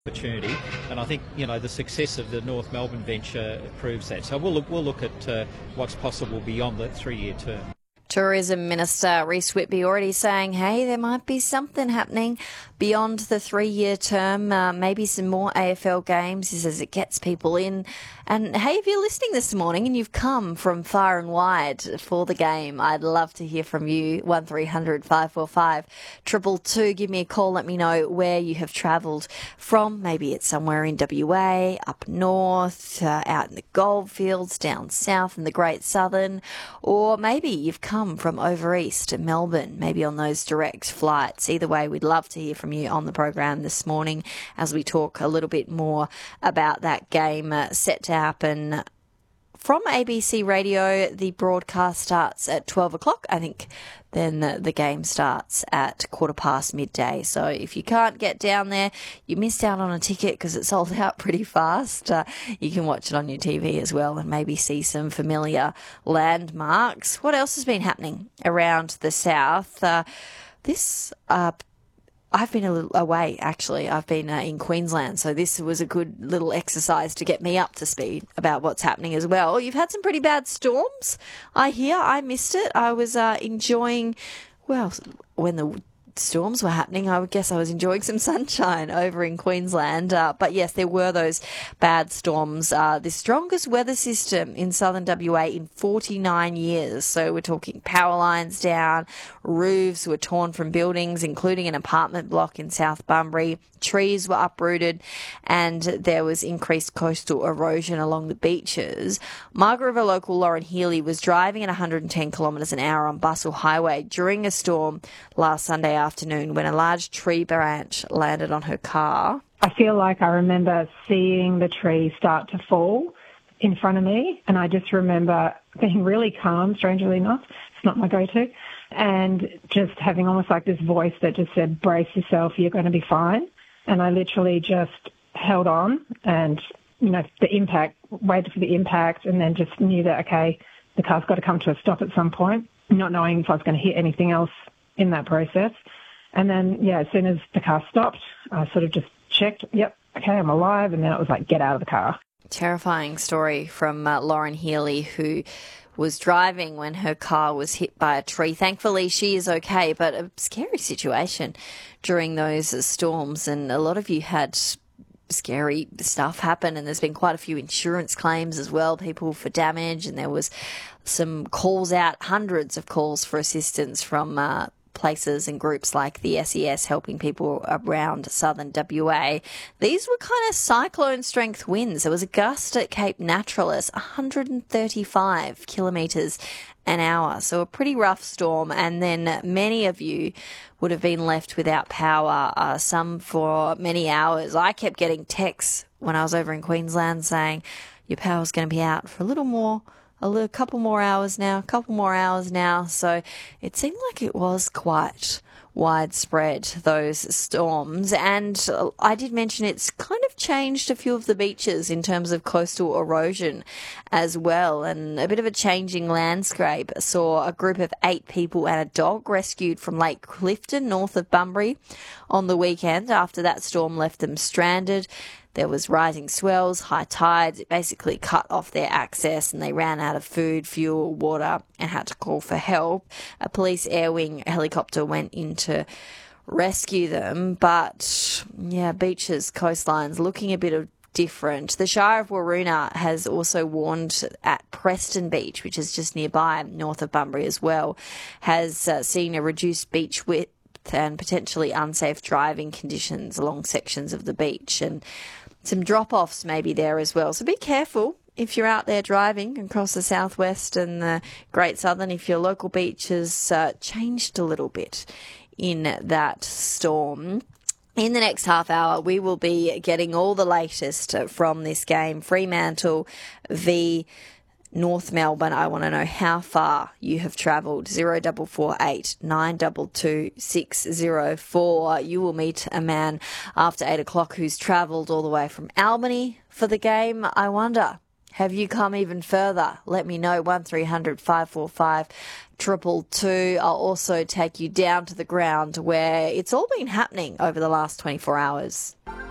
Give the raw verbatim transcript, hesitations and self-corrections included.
opportunity, and I think you know the success of the North Melbourne venture proves that. So we'll look, we'll look at uh, what's possible beyond the three-year term. Tourism Minister Reece Whitby already saying, hey, there might be something happening beyond the three-year term, uh, maybe some more A F L games. He says it gets people in. And, hey, if you're listening this morning and you've come from far and wide for the game, I'd love to hear from you. one three hundred five four five two two two. Give me a call. Let me know where you have travelled from. Maybe it's somewhere in W A, up north, uh, out in the goldfields, down south in the Great Southern. Or maybe you've come from over east to Melbourne, maybe on those direct flights. Either way, we'd love to hear from you on the program this morning as we talk a little bit more about that game uh, set to happen. From A B C Radio, the broadcast starts at twelve o'clock. I think then the, the game starts at quarter past midday. So if you can't get down there, you missed out on a ticket because it sold out pretty fast. Uh, you can watch it on your T V as well and maybe see some familiar landmarks. What else has been happening around the south? Uh, this uh I've been a little away, actually. I've been uh, in Queensland, so this was a good little exercise to get me up to speed about what's happening as well. You've had some pretty bad storms, I hear. I missed it. I was uh, enjoying, well, when the storms were happening, I would guess I was enjoying some sunshine over in Queensland. Uh, but yes, there were those bad storms. Uh, the strongest weather system in southern W A in forty-nine years. So we're talking power lines down, roofs were torn from buildings, including an apartment block in South Bunbury. Trees were uprooted and there was increased coastal erosion along the beaches. Margaret River local Lauren Healy was driving at one hundred ten kilometres an hour on Bustle Highway during a storm last Sunday afternoon when a large tree branch landed on her car. I feel like I remember seeing the tree start to fall in front of me, and I just remember being really calm, strangely enough. It's not my go-to. And just having almost like this voice that just said, brace yourself, you're going to be fine. And I literally just held on and, you know, the impact, waited for the impact and then just knew that, okay, the car's got to come to a stop at some point, not knowing if I was going to hit anything else in that process. And then, yeah, as soon as the car stopped, I sort of just checked, yep, okay, I'm alive. And then it was like, get out of the car. Terrifying story from uh, Lauren Healy, who was driving when her car was hit by a tree. Thankfully, she is okay, but a scary situation during those storms. And a lot of you had scary stuff happen, and there's been quite a few insurance claims as well, people for damage, and there was some calls out, hundreds of calls for assistance from uh, places and groups like the S E S helping people around southern W A. These were kind of cyclone strength winds. There was a gust at Cape Naturalis, one hundred thirty-five kilometres an hour. So a pretty rough storm. And then many of you would have been left without power, uh, some for many hours. I kept getting texts when I was over in Queensland saying your power's going to be out for a little more A little, couple more hours now, a couple more hours now. So it seemed like it was quite widespread, those storms. And I did mention it's kind of changed a few of the beaches in terms of coastal erosion as well. And a bit of a changing landscape. Saw a group of eight people and a dog rescued from Lake Clifton, north of Bunbury, on the weekend after that storm left them stranded. There was rising swells, high tides. It basically cut off their access and they ran out of food, fuel, water and had to call for help. A police air wing helicopter went in to rescue them. But, yeah, beaches, coastlines looking a bit of different. The Shire of Waroona has also warned at Preston Beach, which is just nearby, north of Bunbury as well, has uh, seen a reduced beach width and potentially unsafe driving conditions along sections of the beach, and some drop-offs maybe there as well. So be careful if you're out there driving across the southwest and the Great Southern, if your local beach has uh, changed a little bit in that storm. In the next half hour, we will be getting all the latest from this game, Fremantle v North Melbourne. I want to know how far you have travelled. zero four four eight nine two two six zero four. You will meet a man after eight o'clock who's travelled all the way from Albany for the game. I wonder, have you come even further? Let me know. one three hundred five four five two two two. I'll also take you down to the ground where it's all been happening over the last twenty-four hours.